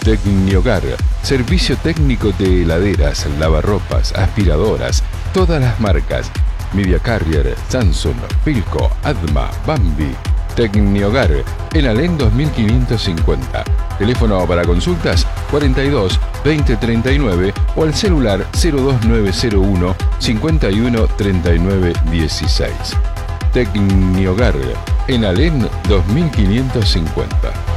Tecnihogar, servicio técnico de heladeras, lavarropas, aspiradoras, todas las marcas. Media Carrier, Samsung, Philco, Adma, Bambi. Tecnihogar, en Alén 2550. Teléfono para consultas 42 20 39 o al celular 02901 51 39 16. Tecnihogar, en Alén 2550.